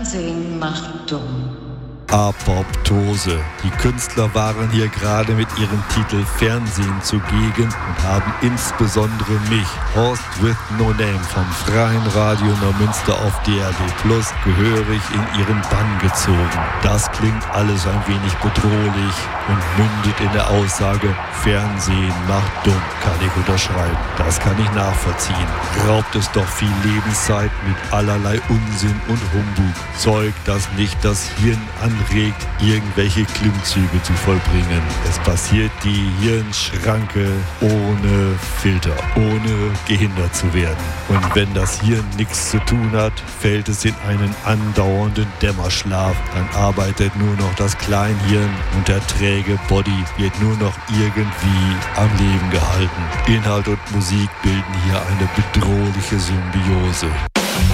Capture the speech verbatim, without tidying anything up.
Fernsehen macht dumm. Apoptose. Die Künstler waren hier gerade mit ihrem Titel Fernsehen zugegen und haben insbesondere mich, Horst with No Name vom Freien Radio Neumünster auf D R B Plus, gehörig in ihren Bann gezogen. Das klingt alles ein wenig bedrohlich und mündet in der Aussage, Fernsehen macht dumm, kann ich unterschreiben. Das kann ich nachvollziehen. Raubt es doch viel Lebenszeit mit allerlei Unsinn und Humbug. Zeug, das nicht das Hirn anregt, irgendwelche Klimmzüge zu vollbringen. Es passiert die Hirnschranke ohne Filter, ohne gehindert zu werden. Und wenn das Hirn nichts zu tun hat, fällt es in einen andauernden Dämmerschlaf. Dann arbeitet nur noch das Kleinhirn und der träge Body wird nur noch irgendwie am Leben gehalten. Inhalt und Musik bilden hier eine bedrohliche Symbiose.